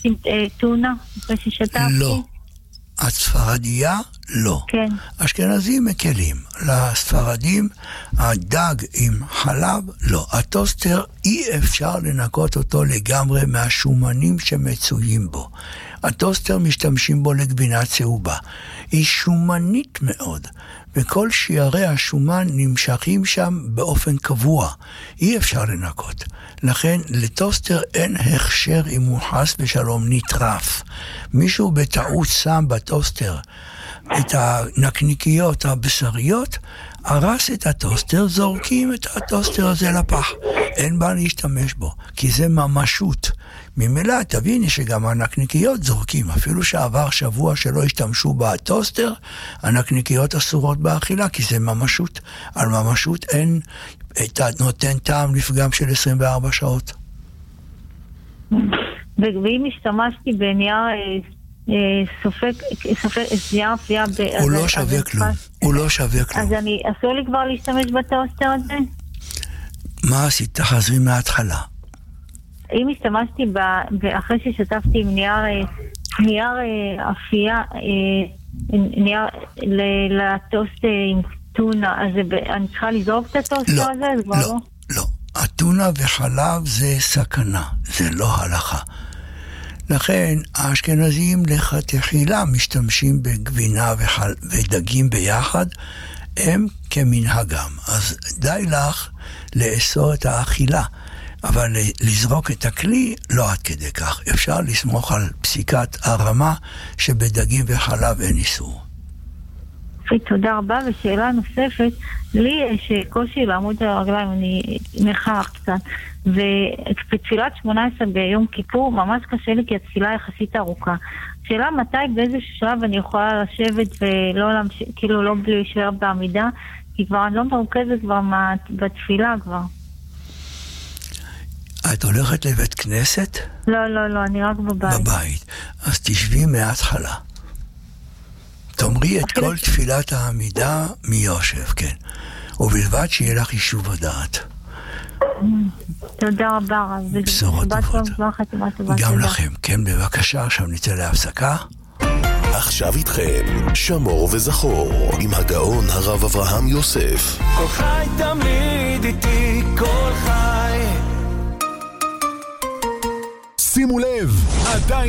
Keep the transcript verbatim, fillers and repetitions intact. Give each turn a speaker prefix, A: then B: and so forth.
A: טונה אחרי ששתפתי?
B: לא. הספרדיה לא.
A: כן.
B: אשכנזים מקלים. לספרדים הדג עם חלב לא. הטוסטר אי אפשר לנקות אותו לגמרי מהשומנים שמצויים בו. הטוסטר משתמשים בו לגבינה צהובה. היא שומנית מאוד, וכל שיערי השומן נמשכים שם באופן קבוע. אי אפשר לנקות. לכן לטוסטר אין הכשר אם הוא חס ושלום נטרף. מישהו בטעות שם בטוסטר את הנקניקיות הבשריות, הרס את הטוסטר, זורקים את הטוסטר הזה לפח. אין בה להשתמש בו, כי זה ממשות. ממילא תביני שגם הנקניקיות זורקים, אפילו שעבר שבוע שלא השתמשו בטוסטר, הנקניקיות אסורות באכילה, כי זה ממשות. על ממשות אין נותן טעם לפגם של עשרים וארבע שעות.
A: ואם השתמשתי בנייר סופק, סופק, נייר אפייה,
B: הוא לא שווה כלום, הוא לא שווה כלום.
A: אז אני, אסור לי כבר להשתמש בטוסטר הזה?
B: מה עשית? תחזרי מההתחלה.
A: אם השתמשתי אחרי ששתפתי עם נייר נייר אפייה, נייר לטוסט עם טונה, אז אני צריכה לזרוק את הטוסטר הזה?
B: לא, לא. הטונה וחלב זה סכנה, זה לא הלכה. לכן האשכנזים לכתחילה משתמשים בגבינה וחל... ודגים ביחד, הם כמנהגם. אז די לך לאסור את האכילה, אבל לזרוק את הכלי לא עד כדי כך. אפשר לסמוך על פסיקת הרמה שבדגים וחלב אין איסור.
A: תודה רבה. ושאלה נוספת, לי יש קושי לעמוד על הרגליים, אני נכה קצת, ובתפילת שמונה עשרה ביום כיפור ממש קשה לי כי התפילה יחסית ארוכה. שאלה מתי באיזה שלב אני יכולה לשבת ולא להמשיך, כאילו לא בלי להישאר בעמידה, כי כבר אני לא מרוכזת כבר בתפילה כבר.
B: את הולכת לבית כנסת?
A: לא, לא, לא, אני רק בבית.
B: בבית. אז תשבי מההתחלה. תאמרי את כל תפילת העמידה מיושב, כן. ובלבד שיהיה לך יישוב הדעת.
A: תודה רבה.
B: בשורות טובות. גם לכם. כן, בבקשה, עכשיו נצא להפסקה.
C: עכשיו איתכם, שמור וזכור, עם הגאון הרב אברהם יוסף.
D: כל חי תמיד איתי, כל חי.
E: שימו לב, עדיין